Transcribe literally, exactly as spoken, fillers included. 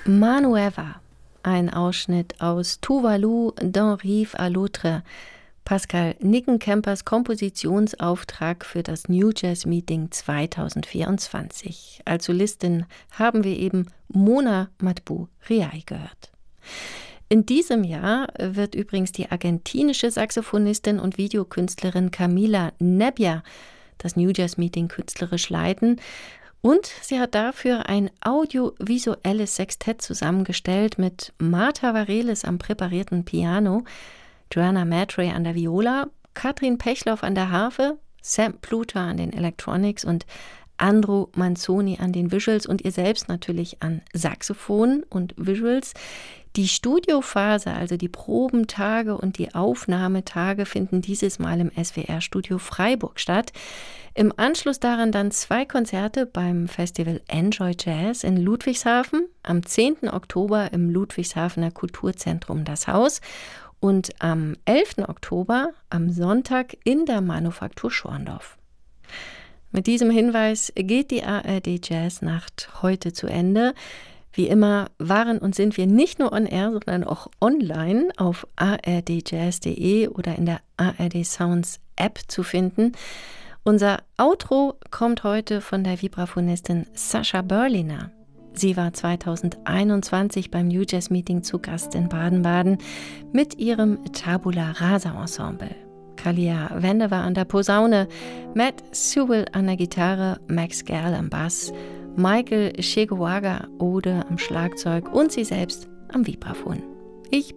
Manueva, ein Ausschnitt aus Tuvalu d'un Rive à l'autre, Pascal Nickenkempers Kompositionsauftrag für das New Jazz Meeting zwanzig vierundzwanzig. Als Solistin haben wir eben Mona Madbou-Riaye gehört. In diesem Jahr wird übrigens die argentinische Saxophonistin und Videokünstlerin Camila Nebbia das New Jazz Meeting künstlerisch leiten. Und sie hat dafür ein audiovisuelles Sextett zusammengestellt mit Martha Varelis am präparierten Piano, Joanna Matre an der Viola, Katrin Pechloff an der Harfe, Sam Pluter an den Electronics und Andrew Manzoni an den Visuals und ihr selbst natürlich an Saxophon und Visuals. Die Studiophase, also die Probentage und die Aufnahmetage, finden dieses Mal im S W R-Studio Freiburg statt. Im Anschluss daran dann zwei Konzerte beim Festival Enjoy Jazz in Ludwigshafen, am zehnten Oktober im Ludwigshafener Kulturzentrum Das Haus und am elften Oktober am Sonntag in der Manufaktur Schorndorf. Mit diesem Hinweis geht die A R D Jazz-Nacht heute zu Ende. Wie immer waren und sind wir nicht nur on air, sondern auch online auf a r d jazz punkt d e oder in der A R D Sounds App zu finden. Unser Outro kommt heute von der Vibraphonistin Sascha Berliner. Sie war zweitausendeinundzwanzig beim New Jazz Meeting zu Gast in Baden-Baden mit ihrem Tabula Rasa Ensemble. Kalia Wende war an der Posaune, Matt Sewell an der Gitarre, Max Gerl am Bass, Michael Chegowaga Ode am Schlagzeug und sie selbst am Vibraphon. Ich